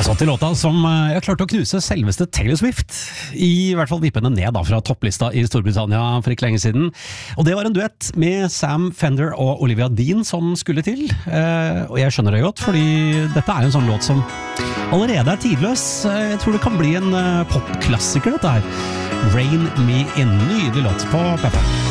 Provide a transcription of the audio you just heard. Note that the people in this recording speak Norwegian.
Så til låta som jeg klarte å knuse selveste Taylor Swift, i hvert fall vippende ned da, fra topplista i Storbritannia for ikke lenge siden. Og det var en duett med Sam Fender og Olivia Dean som skulle til. Og jeg skjønner det godt, fordi dette er en sånn låt som allerede er tidløs. Jeg tror det kan bli en popklassiker dette her. Rain Me In, nydelig låt på P5.